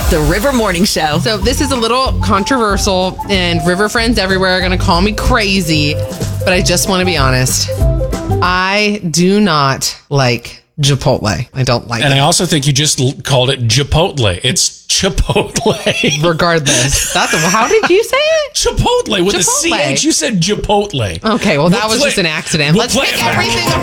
The River Morning Show. So this is a little controversial, and River friends everywhere are going to call me crazy, but I just want to be honest. I do not like Chipotle. I don't like it. And I also think you just called it Chipotle. It's Chipotle. Regardless. How did you say it? Chipotle with a Chipotle. CH. You said Chipotle. Okay, well, that was just an accident. We'll Let's play take it back. everything